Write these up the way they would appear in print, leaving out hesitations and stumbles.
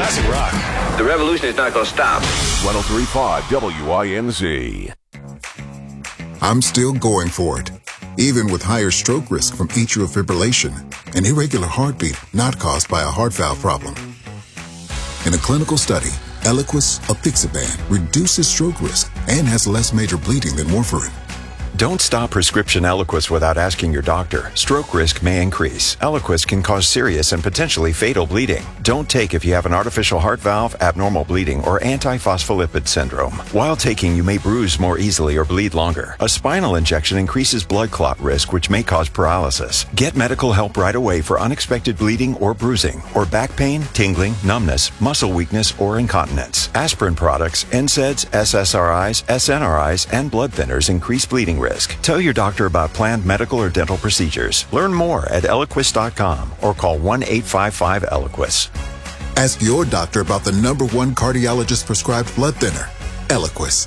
Classic rock. The revolution is not going to stop. 103.5 WINZ. I'm still going for it, even with higher stroke risk from atrial fibrillation, an irregular heartbeat not caused by a heart valve problem. In a clinical study, Eliquis apixaban reduces stroke risk and has less major bleeding than warfarin. Don't stop prescription Eliquis without asking your doctor. Stroke risk may increase. Eliquis can cause serious and potentially fatal bleeding. Don't take if you have an artificial heart valve, abnormal bleeding, or antiphospholipid syndrome. While taking, you may bruise more easily or bleed longer. A spinal injection increases blood clot risk, which may cause paralysis. Get medical help right away for unexpected bleeding or bruising, or back pain, tingling, numbness, muscle weakness, or incontinence. Aspirin products, NSAIDs, SSRIs, SNRIs, and blood thinners increase bleeding risk. Tell your doctor about planned medical or dental procedures. Learn more at Eliquis.com or call 1-855-ELIQUIS. Ask your doctor about the #1 cardiologist prescribed blood thinner, Eliquis.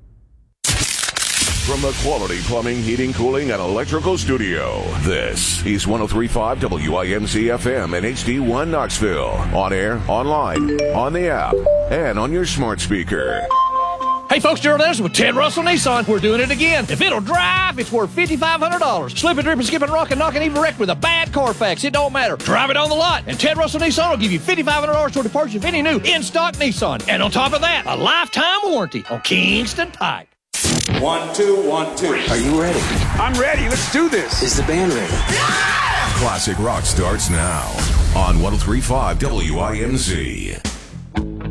From the Quality Plumbing, Heating, Cooling, and Electrical Studio, this is 103.5 WINZ FM and HD1 Knoxville. On air, online, on the app, and on your smart speaker. Hey folks, Gerald Anderson with Ted Russell Nissan. We're doing it again. If it'll drive, it's worth $5,500. Slipping, dripping, skipping, rocking, knocking, even wrecked with a bad Carfax. It don't matter. Drive it on the lot, and Ted Russell Nissan will give you $5,500 toward the purchase of any new in-stock Nissan. And on top of that, a lifetime warranty on Kingston Pike. 1, 2, 1, 2. Are you ready? I'm ready. Let's do this. Is the band ready? Classic rock starts now on 103.5 WINZ.